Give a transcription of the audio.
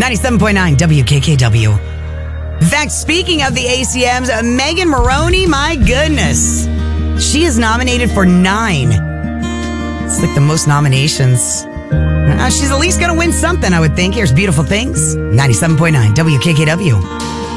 97.9 WKKW. In fact, speaking of the ACMs, Megan Moroney, my goodness. She is nominated for 9. It's like the most nominations. She's at least going to win something, I would think. Here's Beautiful Things, 97.9 WKKW.